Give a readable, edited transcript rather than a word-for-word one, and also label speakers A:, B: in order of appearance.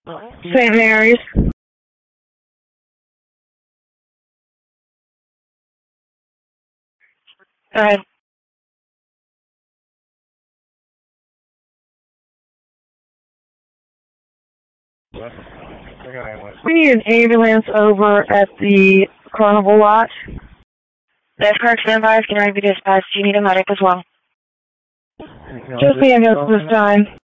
A: St. Mary's. Alright. We need an ambulance over at the carnival lot. That's correct, standby. Can I be dispatched? Do you need a medic as well? Just the ambulance this time.